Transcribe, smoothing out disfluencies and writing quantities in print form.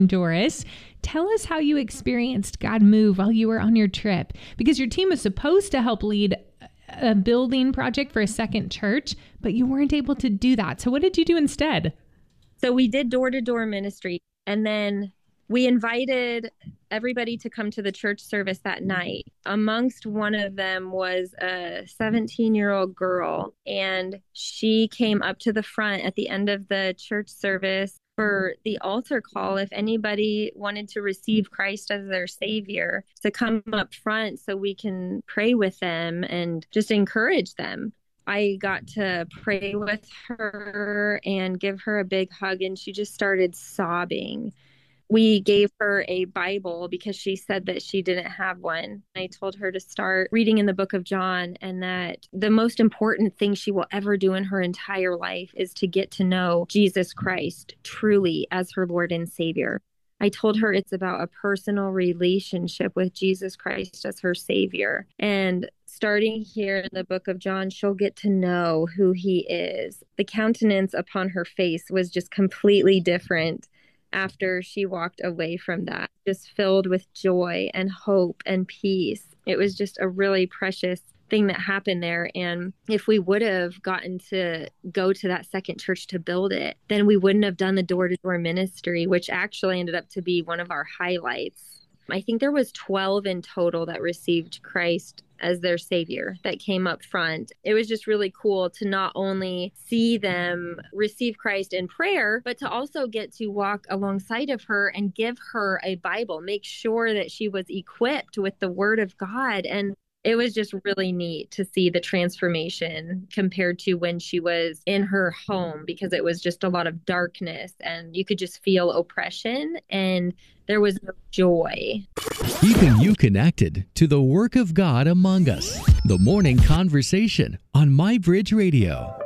Doris, tell us how you experienced God move while you were on your trip, because your team was supposed to help lead a building project for a second church, but you weren't able to do that. So what did you do instead? So we did door-to-door ministry, and then we invited everybody to come to the church service that night. Amongst one of them was a 17-year-old girl, and she came up to the front at the end of the church service for the altar call if anybody wanted to receive Christ as their savior, to come up front so we can pray with them and just encourage them. I got to pray with her and give her a big hug, and she just started sobbing. We gave her a Bible because she said that she didn't have one. I told her to start reading in the book of John, and that the most important thing she will ever do in her entire life is to get to know Jesus Christ truly as her Lord and Savior. I told her it's about a personal relationship with Jesus Christ as her Savior. And starting here in the book of John, she'll get to know who he is. The countenance upon her face was just completely different after she walked away from that, just filled with joy and hope and peace. It was just a really precious thing that happened there. And if we would have gotten to go to that second church to build it, then we wouldn't have done the door-to-door ministry, which actually ended up to be one of our highlights. I think there was 12 in total that received Christ as their savior that came up front. It was just really cool to not only see them receive Christ in prayer, but to also get to walk alongside of her and give her a Bible, make sure that she was equipped with the Word of God. And it was just really neat to see the transformation compared to when she was in her home, because it was just a lot of darkness and you could just feel oppression and there was no joy. Keeping you connected to the work of God among us. The Morning Conversation on MyBridge Radio.